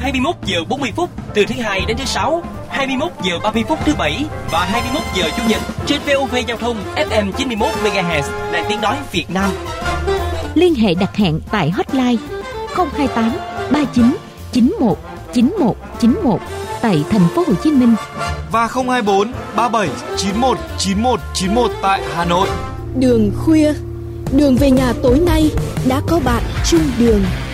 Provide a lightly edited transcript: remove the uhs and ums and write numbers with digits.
21 giờ 40 phút từ thứ Hai đến thứ Sáu, 21 giờ 30 phút thứ Bảy và 21 giờ Chủ nhật trên VOV Giao thông FM 91 MHz Đài Tiếng nói Việt Nam. Liên hệ đặt hẹn tại hotline 028 39 91 91 91 tại thành phố Hồ Chí Minh và 024 37 91 91 91 tại Hà Nội. Đường khuya, đường về nhà tối nay đã có bạn chung đường.